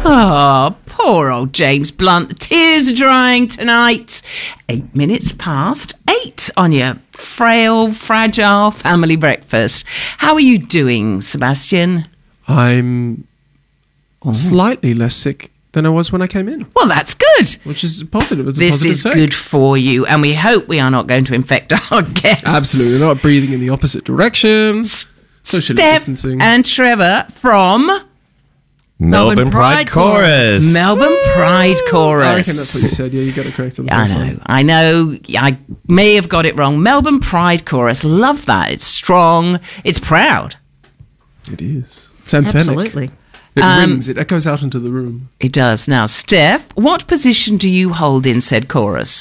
Oh, poor old James Blunt. The tears are drying tonight. 8 minutes past 8 on your frail, fragile family breakfast. How are you doing, Sebastian? I'm slightly less sick than I was when I came in. Well, that's good. Which is positive. It's a This positive is sign. good for you, and we hope we are not going to infect our guests. Absolutely not. Breathing in the opposite direction. Socially Steph distancing. and Trevor from Melbourne Pride Chorus. Melbourne Pride Chorus. I reckon that's what you said. Yeah, you got it correct on the first time. I know. I may have got it wrong. Melbourne Pride Chorus. Love that. It's strong. It's proud. It is. It's anthemic. Absolutely. It rings. It echoes out into the room. It does. Now, Steph, what position do you hold in said chorus?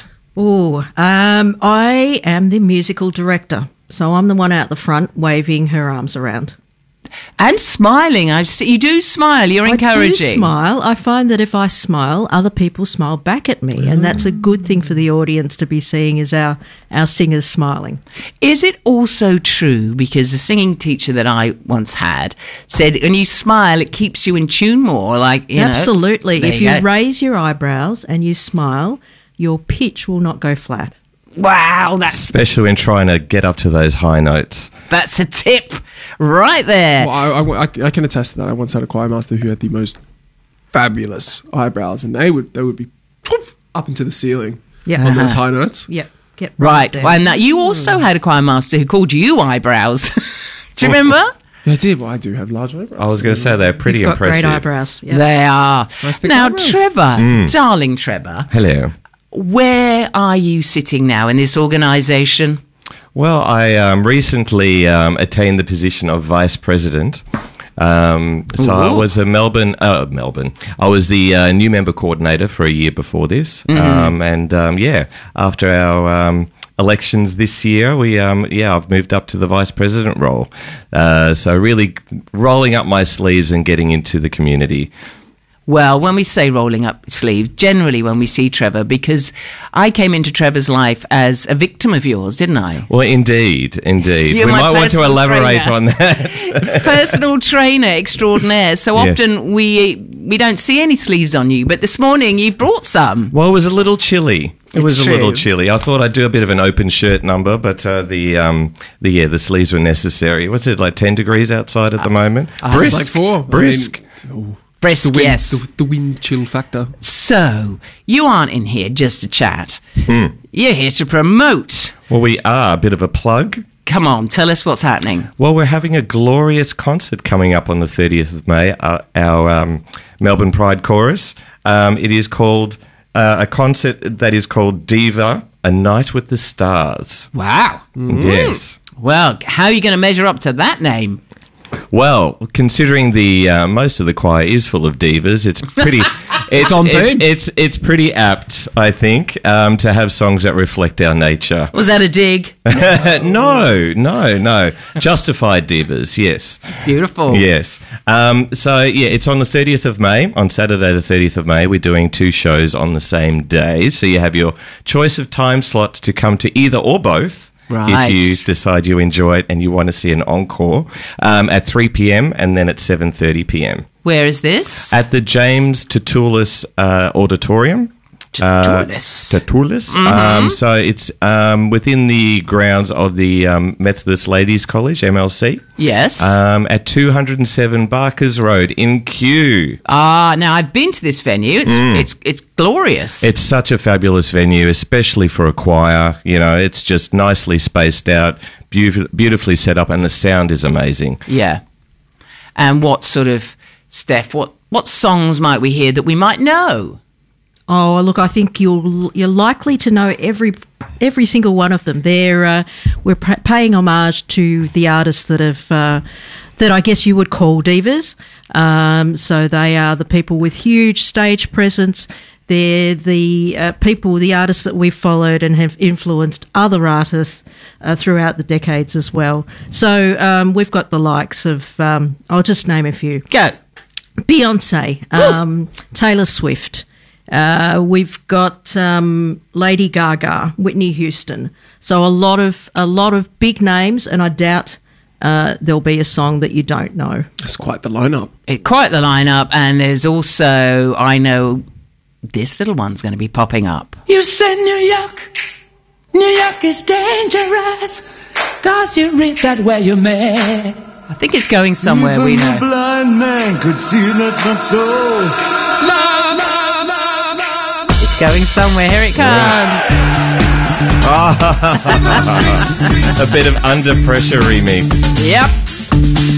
I am the musical director. So I'm the one out the front waving her arms around. And smiling. You do smile. You're encouraging. I do smile. I find that if I smile, other people smile back at me. And that's a good thing for the audience to be seeing is our singers smiling. Is it also true, because a singing teacher that I once had said when you smile, it keeps you in tune more? Absolutely. If you go. raise your eyebrows and you smile, your pitch will not go flat. Wow, that's Especially when trying to get up to those high notes. a tip right there. Well, I can attest to that. I once had a choir master who had the most fabulous eyebrows, and they would be up into the ceiling on those high notes. Yep. Get Right. there. And that you also had a choir master who called you eyebrows. Do you remember? Yeah, I did. Well, I do have large eyebrows. I was going to say they're pretty You've got impressive. great eyebrows. Yep. They are. Nice thick Now, eyebrows. Trevor, darling Trevor, Hello. where are you sitting now in this organisation? Well, I recently attained the position of vice president. So I was a Melbourne. I was the new member coordinator for a year before this, after our elections this year, I've moved up to the vice president role. So really rolling up my sleeves and getting into the community. Well, when we say rolling up sleeves, generally when we see Trevor, because I came into Trevor's life as a victim of yours, didn't I? Well, indeed. You're We my might want to personal elaborate trainer. on that. Personal trainer extraordinaire. So Yes. often we don't see any sleeves on you, but this morning you've brought some. Well, it was a little chilly. It was It's a little true. chilly. I thought I'd do a bit of an open shirt number, but the sleeves were necessary. What's it, like 10 degrees outside at the moment? It's like 4. Brisk. Brisk, The wind, yes. the wind chill factor. So, you aren't in here just to chat. You're here to promote. Well, we are a bit of a plug. Come on, tell us what's happening. Well, we're having a glorious concert coming up on the 30th of May, our Melbourne Pride Chorus. It is called a concert that is called Diva, A Night with the Stars. Wow. Yes. Well, how are you going to measure up to that name? Well, considering the most of the choir is full of divas, it's pretty. It's on theme. It's pretty apt, I think, to have songs that reflect our nature. Was that a dig? No. Justified divas, yes. Beautiful. Yes. It's on the 30th of May. On Saturday, the 30th of May, we're doing 2 shows on the same day. So you have your choice of time slots to come to either or both. Right. If you decide you enjoy it and you want to see an encore at 3 p.m. and then at 7:30 p.m. Where is this? At the James Tertullus Auditorium. Tertullus. So it's within the grounds of the Methodist Ladies College, MLC. Yes. At 207 Barkers Road in Kew. Now I've been to this venue. It's glorious. It's such a fabulous venue, especially for a choir. You know, it's just nicely spaced out, beautifully set up, and the sound is amazing. Yeah. And what sort of, Steph, what songs might we hear that we might know? Oh, look, I think you're likely to know every single one of them. We're paying homage to the artists that have that I guess you would call divas. So they are the people with huge stage presence. They're the the artists that we've followed and have influenced other artists throughout the decades as well. So we've got the likes of, I'll just name a few. Go. Beyonce, Taylor Swift. We've got Lady Gaga, Whitney Houston. So a lot of big names, and I doubt there'll be a song that you don't know. That's quite the lineup. Quite the lineup, and there's also, I know this little one's going to be popping up. You said New York is dangerous, 'cause you read that where you're mad. I think it's going somewhere, we Even know. a blind man could see that's not so. It's going somewhere. Here it comes. A bit of Under Pressure remix. Yep.